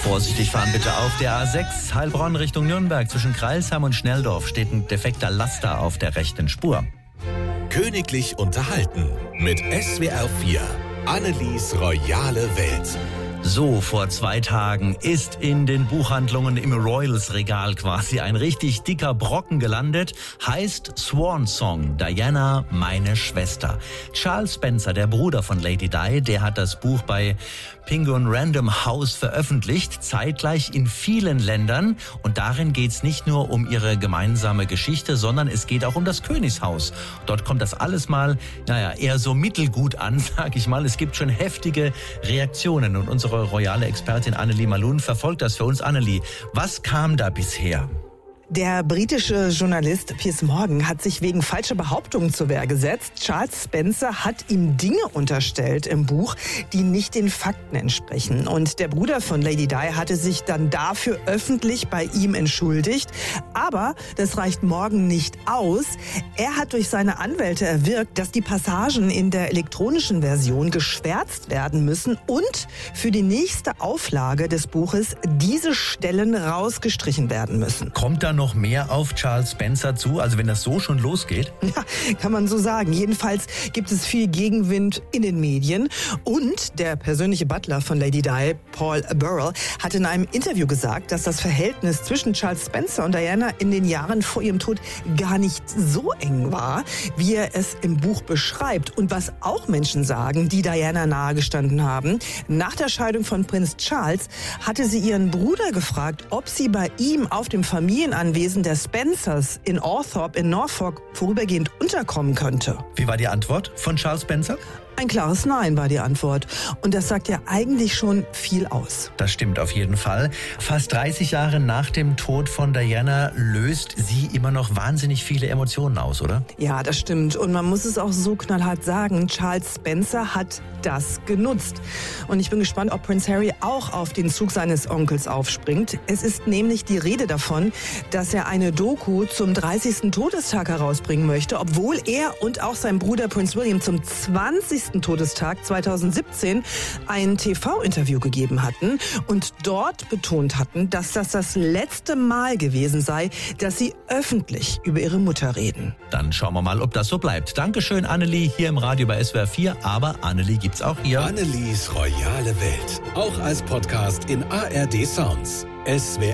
Vorsichtig fahren bitte auf der A6 Heilbronn Richtung Nürnberg. Zwischen Kreilsheim und Schnelldorf steht ein defekter Laster auf der rechten Spur. Königlich unterhalten mit SWR 4. Annelies royale Welt. So, vor 2 Tagen ist in den Buchhandlungen im Royals-Regal quasi ein richtig dicker Brocken gelandet. Heißt Swan Song, Diana, meine Schwester. Charles Spencer, der Bruder von Lady Di, der hat das Buch bei Penguin Random House veröffentlicht, zeitgleich in vielen Ländern. Und darin geht's nicht nur um ihre gemeinsame Geschichte, sondern es geht auch um das Königshaus. Dort kommt das alles mal, eher so mittelgut an, sag ich mal. Es gibt schon heftige Reaktionen und unsere royale Expertin Annelie Malun verfolgt das für uns. Annelie, was kam da bisher? Der britische Journalist Piers Morgan hat sich wegen falscher Behauptungen zur Wehr gesetzt. Charles Spencer hat ihm Dinge unterstellt im Buch, die nicht den Fakten entsprechen. Und der Bruder von Lady Di hatte sich dann dafür öffentlich bei ihm entschuldigt. Aber das reicht Morgan nicht aus. Er hat durch seine Anwälte erwirkt, dass die Passagen in der elektronischen Version geschwärzt werden müssen und für die nächste Auflage des Buches diese Stellen rausgestrichen werden müssen. Kommt da noch mehr auf Charles Spencer zu, also wenn das so schon losgeht? Ja, kann man so sagen. Jedenfalls gibt es viel Gegenwind in den Medien. Und der persönliche Butler von Lady Di, Paul Burrell, hat in einem Interview gesagt, dass das Verhältnis zwischen Charles Spencer und Diana in den Jahren vor ihrem Tod gar nicht so eng war, wie er es im Buch beschreibt. Und was auch Menschen sagen, die Diana nahegestanden haben: Nach der Scheidung von Prinz Charles hatte sie ihren Bruder gefragt, ob sie bei ihm auf dem Familienanwesen der Spencers in Althorp in Norfolk vorübergehend unterkommen könnte. Wie war die Antwort von Charles Spencer? Ein klares Nein war die Antwort. Und das sagt ja eigentlich schon viel aus. Das stimmt auf jeden Fall. Fast 30 Jahre nach dem Tod von Diana löst sie immer noch wahnsinnig viele Emotionen aus, oder? Ja, das stimmt. Und man muss es auch so knallhart sagen, Charles Spencer hat das genutzt. Und ich bin gespannt, ob Prince Harry auch auf den Zug seines Onkels aufspringt. Es ist nämlich die Rede davon, dass er eine Doku zum 30. Todestag herausbringen möchte, obwohl er und auch sein Bruder Prince William zum 20. Todestag 2017 ein TV-Interview gegeben hatten und dort betont hatten, dass das letzte Mal gewesen sei, dass sie öffentlich über ihre Mutter reden. Dann schauen wir mal, ob das so bleibt. Dankeschön, Annelie, hier im Radio bei SWR 4. Aber Annelie gibt's auch hier. Annelies royale Welt. Auch als Podcast in ARD Sounds. SWR